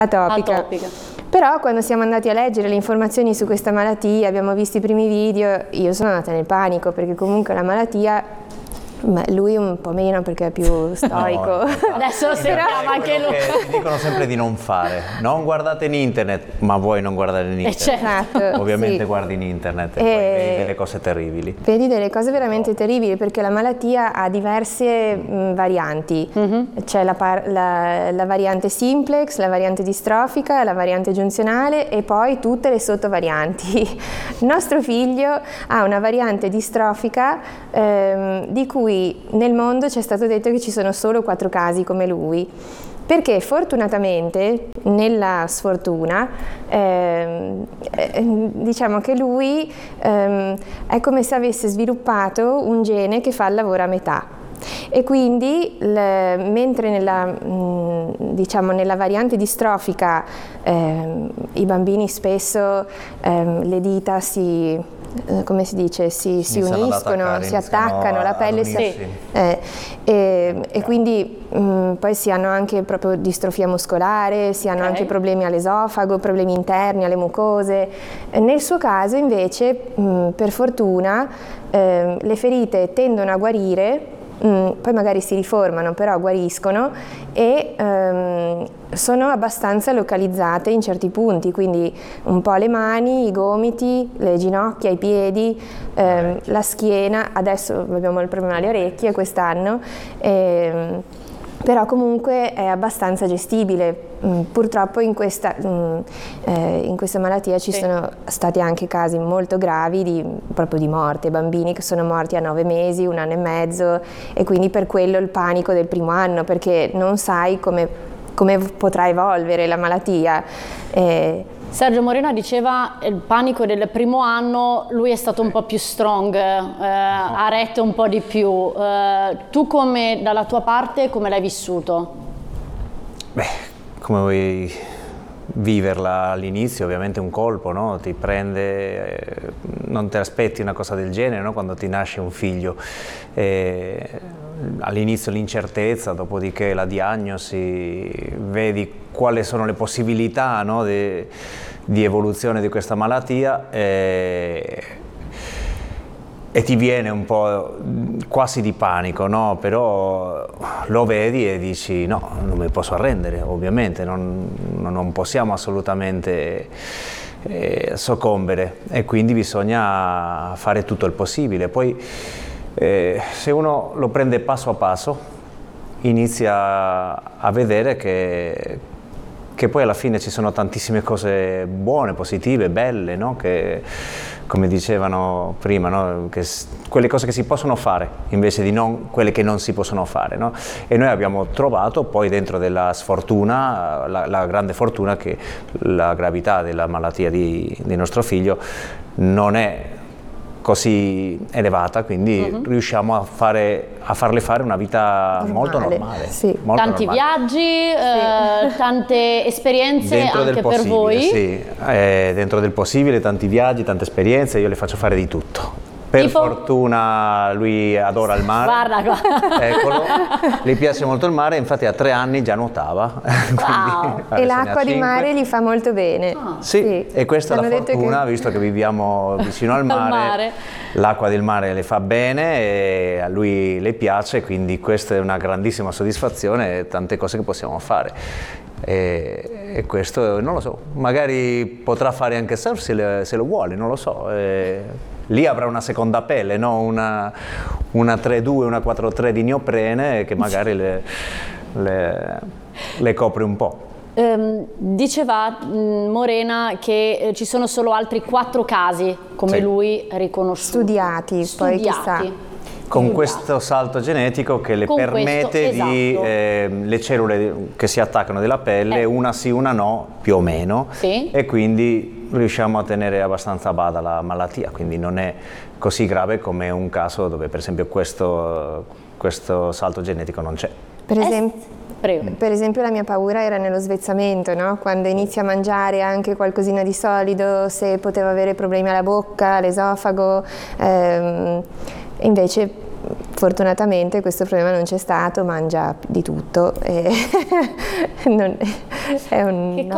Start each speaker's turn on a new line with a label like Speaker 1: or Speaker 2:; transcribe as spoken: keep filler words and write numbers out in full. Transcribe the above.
Speaker 1: atopica. atopica. Però quando siamo andati a leggere le informazioni su questa malattia, abbiamo visto i primi video, io sono andata nel panico perché comunque la malattia, ma lui un po' meno perché è più stoico.
Speaker 2: No,
Speaker 1: adesso lo sappiamo anche lui.
Speaker 2: Ti dicono sempre di non fare, non guardate in internet, ma vuoi non guardare in internet.
Speaker 1: Certo,
Speaker 2: ovviamente sì. Guardi in internet e, e poi vedi delle cose terribili.
Speaker 1: Vedi delle cose veramente oh. terribili perché la malattia ha diverse mh, varianti. Mm-hmm. C'è la, la, la variante simplex, la variante distrofica, la variante giunzionale e poi tutte le sottovarianti. Il nostro figlio ha una variante distrofica ehm, di cui nel mondo ci è stato detto che ci sono solo quattro casi come lui, perché fortunatamente nella sfortuna ehm, eh, diciamo che lui ehm, è come se avesse sviluppato un gene che fa il lavoro a metà. E quindi le, mentre nella, mh, diciamo, nella variante distrofica ehm, i bambini spesso ehm, le dita si come si dice, si, si uniscono, si attaccano, la pelle si eh, e, e quindi mh, poi si hanno anche proprio distrofia muscolare, si hanno okay. anche problemi all'esofago, problemi interni alle mucose. Nel suo caso invece, mh, per fortuna, eh, le ferite tendono a guarire. Mm, poi magari si riformano, però guariscono e ehm, sono abbastanza localizzate in certi punti, quindi un po' le mani, i gomiti, le ginocchia, i piedi, ehm, la schiena, adesso abbiamo il problema alle orecchie quest'anno, ehm, però comunque è abbastanza gestibile. Mm, purtroppo in questa, mm, eh, in questa malattia ci sì. sono stati anche casi molto gravi di, proprio di morte, bambini che sono morti a nove mesi, un anno e mezzo e quindi per quello il panico del primo anno perché non sai come, come potrà evolvere la malattia. Eh,
Speaker 3: Sergio Morena diceva il panico del primo anno, lui è stato un po' più strong, eh, ha retto un po' di più. Eh, tu come, dalla tua parte, come l'hai vissuto?
Speaker 2: Beh, come vuoi viverla all'inizio, ovviamente un colpo, no? Ti prende, eh, non ti aspetti una cosa del genere, no? Quando ti nasce un figlio. Eh, all'inizio l'incertezza, dopodiché la diagnosi, vedi quali sono le possibilità, no? di, di evoluzione di questa malattia e, e ti viene un po' quasi di panico, no? Però lo vedi e dici no, non mi posso arrendere, ovviamente, non, non possiamo assolutamente eh, soccombere e quindi bisogna fare tutto il possibile. Poi eh, se uno lo prende passo a passo inizia a vedere che, che poi alla fine ci sono tantissime cose buone, positive, belle, no? Che, come dicevano prima, no? Che, quelle cose che si possono fare invece di non, quelle che non si possono fare, no? E noi abbiamo trovato poi dentro della sfortuna, la, la grande fortuna che la gravità della malattia di, di nostro figlio non è così elevata, quindi uh-huh. riusciamo a, fare, a farle fare una vita normale. molto normale.
Speaker 3: Sì.
Speaker 2: Molto
Speaker 3: tanti
Speaker 2: normale.
Speaker 3: viaggi, sì. eh, tante esperienze dentro anche per voi.
Speaker 2: Sì, eh, dentro del possibile, tanti viaggi, tante esperienze, io le faccio fare di tutto. Per tipo? fortuna lui adora il mare.
Speaker 3: Guarda qua.
Speaker 2: Eccolo, gli piace molto il mare, infatti a tre anni già nuotava.
Speaker 3: Wow.
Speaker 1: E l'acqua di mare gli fa molto bene.
Speaker 2: Ah. Sì, sì, e questa è la fortuna, che... visto che viviamo vicino al mare, mare. l'acqua del mare le fa bene e a lui le piace, quindi questa è una grandissima soddisfazione e tante cose che possiamo fare. E, e questo non lo so, magari potrà fare anche surf se, le, se lo vuole, non lo so. E, lì avrà una seconda pelle, no? una, una tre due, una quattro tre di neoprene che magari le, le, le copre un po'.
Speaker 3: Um, diceva mh, Morena che eh, ci sono solo altri quattro casi come sì. lui riconosciuti.
Speaker 1: Studiati,
Speaker 3: Studiati.
Speaker 1: poi chissà.
Speaker 2: Con questo salto genetico che le
Speaker 3: Con
Speaker 2: permette
Speaker 3: questo,
Speaker 2: di,
Speaker 3: esatto.
Speaker 2: eh, le cellule che si attaccano della pelle, eh. una sì, una no, più o meno,
Speaker 3: sì.
Speaker 2: e quindi riusciamo a tenere abbastanza a bada la malattia, quindi non è così grave come un caso dove per esempio questo, questo salto genetico non c'è.
Speaker 1: Per esempio,
Speaker 3: Prego.
Speaker 1: per esempio la mia paura era nello svezzamento, no? Quando inizia a mangiare anche qualcosina di solido, se poteva avere problemi alla bocca, all'esofago, ehm, invece fortunatamente questo problema non c'è stato, mangia di tutto e non, è un,
Speaker 3: che
Speaker 1: no.